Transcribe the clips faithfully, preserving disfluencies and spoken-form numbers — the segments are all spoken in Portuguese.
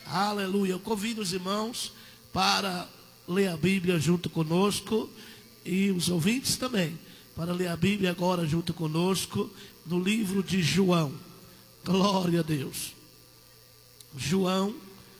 Aleluia. Eu convido os irmãos para ler a Bíblia junto conosco e os ouvintes também, para ler a Bíblia agora junto conosco no livro de João. Glória a Deus. João,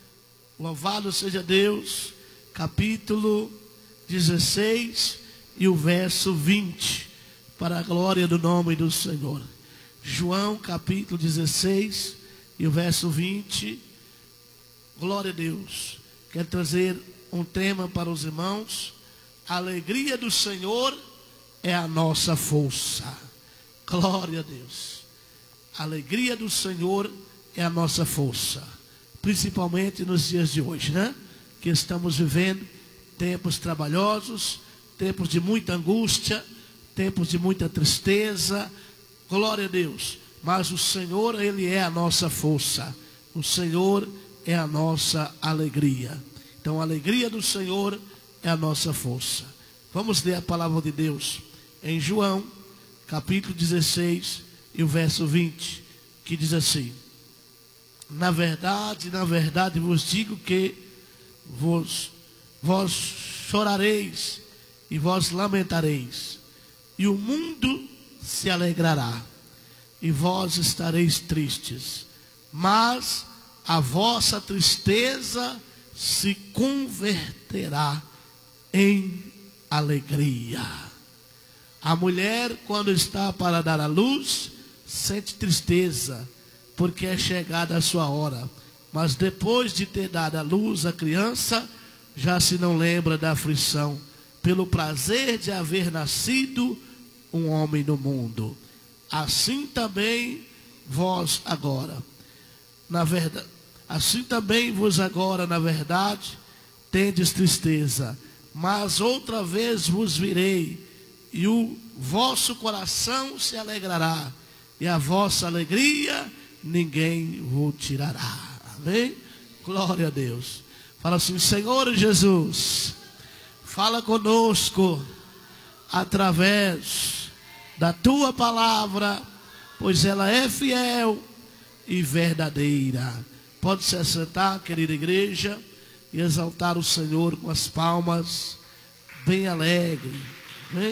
louvado seja Deus, capítulo dezesseis e o verso vinte, para a glória do nome do Senhor. João, capítulo dezesseis e o verso vinte. Glória a Deus. Quero trazer um tema para os irmãos. A alegria do Senhor é a nossa força. Glória a Deus. A alegria do Senhor é a nossa força. Principalmente nos dias de hoje, né? Que estamos vivendo tempos trabalhosos, tempos de muita angústia, tempos de muita tristeza. Glória a Deus. Mas o Senhor, Ele é a nossa força. O Senhor é a nossa alegria. Então a alegria do Senhor é a nossa força. Vamos ler a palavra de Deus em João, capítulo dezesseis e o verso vinte, que diz assim: Na verdade, na verdade vos digo que vos, vós chorareis e vós lamentareis, e o mundo se alegrará, e vós estareis tristes, mas a vossa tristeza se converterá em alegria. A mulher, quando está para dar à luz, sente tristeza, porque é chegada a sua hora. Mas depois de ter dado à luz a criança, já se não lembra da aflição, pelo prazer de haver nascido um homem no mundo. Assim também vós agora, na verdade, assim também vos agora, na verdade, tendes tristeza, mas outra vez vos virei, e o vosso coração se alegrará, e a vossa alegria ninguém vos tirará. Amém? Glória a Deus. Fala assim: Senhor Jesus, fala conosco através da tua palavra, pois ela é fiel e verdadeira. Pode se assentar, querida igreja, e exaltar o Senhor com as palmas, bem alegre. Amém?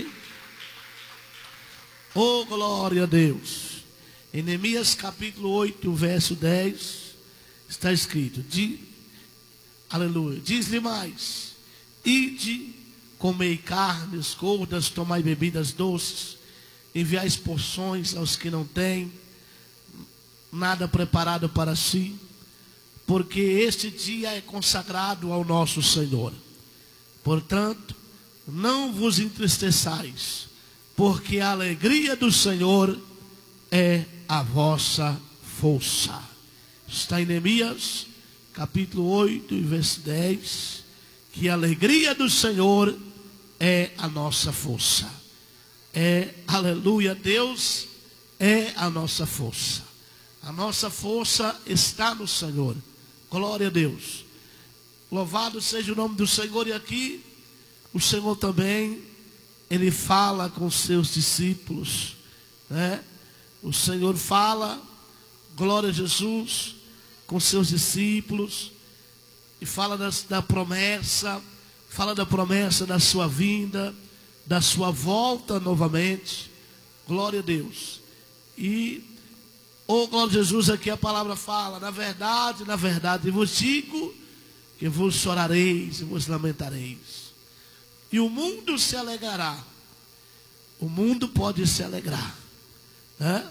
Oh, glória a Deus. Em Neemias capítulo oito, verso dez, está escrito: de, aleluia, diz-lhe mais: ide, comei carnes gordas, tomai bebidas doces, enviai porções aos que não têm nada preparado para si, porque este dia é consagrado ao nosso Senhor. Portanto, não vos entristeçais, porque a alegria do Senhor é a vossa força. Está em Neemias, capítulo oito, verso dez, que a alegria do Senhor é a nossa força. É, aleluia, Deus é a nossa força. A nossa força está no Senhor. Glória a Deus. Louvado seja o nome do Senhor. E aqui o Senhor também, Ele fala com os seus discípulos, né? O Senhor fala, glória a Jesus, com seus discípulos, e fala das, da promessa, fala da promessa da sua vinda, da sua volta novamente. Glória a Deus. E, oh glória a Jesus, aqui a palavra fala: na verdade, na verdade vos digo que vos chorareis e vos lamentareis, e o mundo se alegrará. O mundo pode se alegrar, né?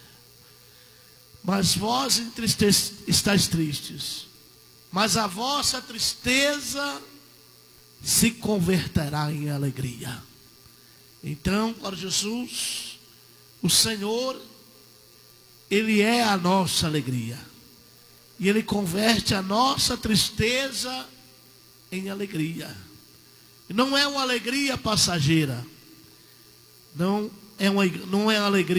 Mas vós entriste- estáis tristes, mas a vossa tristeza se converterá em alegria. Então, glória a Jesus, o Senhor, Ele é a nossa alegria, e Ele converte a nossa tristeza em alegria. Não é uma alegria passageira, não é uma, não é uma alegria